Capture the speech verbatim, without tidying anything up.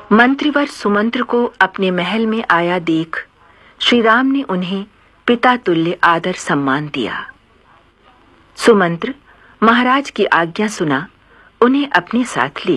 मंत्रीवर सुमंत्र को अपने महल में आया देख श्री राम ने उन्हें पिता तुल्य आदर सम्मान दिया। सुमंत्र महाराज की आज्ञा सुना उन्हें अपने साथ ले